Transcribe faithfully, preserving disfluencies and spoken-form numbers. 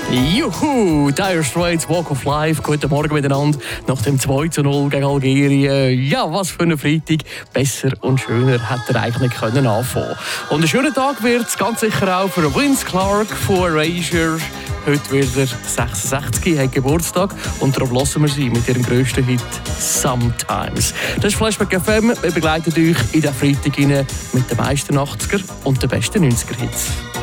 Juhu, Dire Straits, Walk of Life. Guten Morgen miteinander. Nach dem zwei zu null gegen Algerien. Ja, was für ein Freitag. Besser und schöner hätte er eigentlich nicht können anfangen. Und ein schöner Tag wird es ganz sicher auch für Vince Clarke von Erasure. Heute wird er sechsundsechzig, hat Geburtstag. Und darum hören wir sie mit ihrem grössten Hit «Sometimes». Das ist Flashback F M. Wir begleiten euch in den Freitag mit den meisten achtziger und den besten neunziger Hits.